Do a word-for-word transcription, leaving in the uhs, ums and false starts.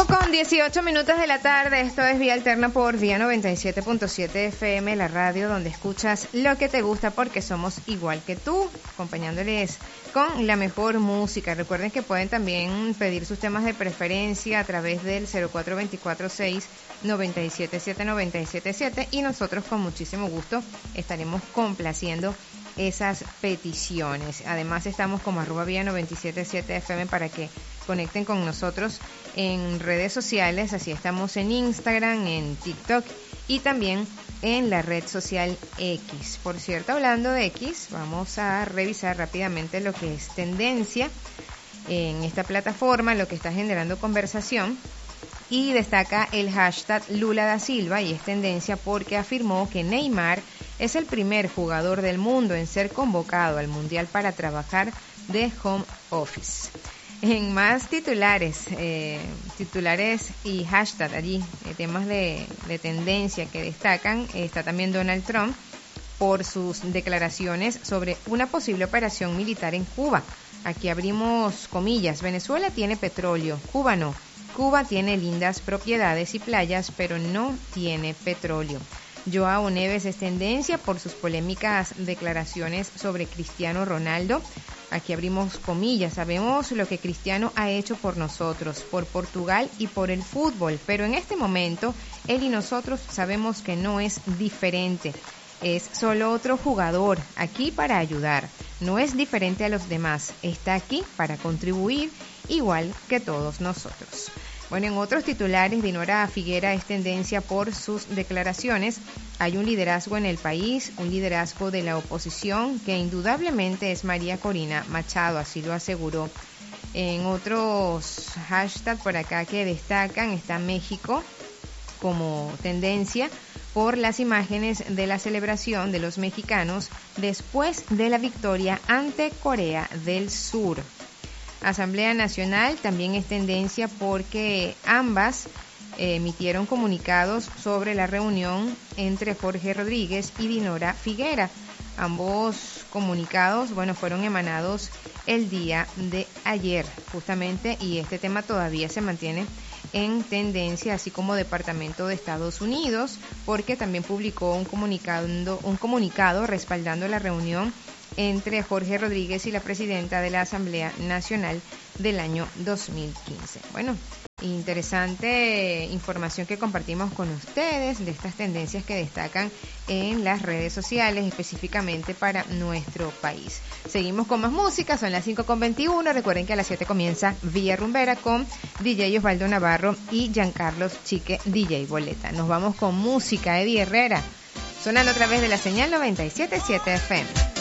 cinco con dieciocho minutos de la tarde, esto es Vía Alterna por Vía noventa y siete punto siete F M, la radio donde escuchas lo que te gusta porque somos igual que tú, acompañándoles con la mejor música. Recuerden que pueden también pedir sus temas de preferencia a través del cero cuatro dos cuatro seis nueve siete siete nueve siete siete y nosotros con muchísimo gusto estaremos complaciendo esas peticiones. Además estamos como arroba vía noventa y siete punto siete F M para que conecten con nosotros en redes sociales, así estamos en Instagram, en TikTok y también en la red social X. Por cierto, hablando de X, vamos a revisar rápidamente lo que es tendencia en esta plataforma, lo que está generando conversación. Y destaca el hashtag Lula da Silva y es tendencia porque afirmó que Neymar es el primer jugador del mundo en ser convocado al Mundial para trabajar de home office. En más titulares, eh, titulares y hashtag allí, eh, temas de, de tendencia que destacan, eh, está también Donald Trump por sus declaraciones sobre una posible operación militar en Cuba. Aquí abrimos comillas, Venezuela tiene petróleo, Cuba no. Cuba tiene lindas propiedades y playas, pero no tiene petróleo. Joao Neves es tendencia por sus polémicas declaraciones sobre Cristiano Ronaldo. Aquí abrimos comillas, sabemos lo que Cristiano ha hecho por nosotros, por Portugal y por el fútbol, pero en este momento él y nosotros sabemos que no es diferente. Es solo otro jugador aquí para ayudar. No es diferente a los demás. Está aquí para contribuir igual que todos nosotros. Bueno, en otros titulares, Dinora Figuera es tendencia por sus declaraciones. Hay un liderazgo en el país, un liderazgo de la oposición que indudablemente es María Corina Machado, así lo aseguró. En otros hashtags por acá que destacan está México como tendencia por las imágenes de la celebración de los mexicanos después de la victoria ante Corea del Sur. Asamblea Nacional también es tendencia porque ambas eh, emitieron comunicados sobre la reunión entre Jorge Rodríguez y Dinora Figuera. Ambos comunicados, bueno, fueron emanados el día de ayer, justamente, y este tema todavía se mantiene en tendencia, así como Departamento de Estados Unidos, porque también publicó un comunicado, un comunicado respaldando la reunión entre Jorge Rodríguez y la presidenta de la Asamblea Nacional del año dos mil quince. Bueno, interesante información que compartimos con ustedes de estas tendencias que destacan en las redes sociales, específicamente para nuestro país. Seguimos con más música, son las cinco con veintiuno. Recuerden que a las siete comienza Vía Rumbera con D J Osvaldo Navarro y Giancarlos Chique D J Boleta. Nos vamos con música, Eddie Herrera, sonando a través de la señal noventa y siete punto siete F M.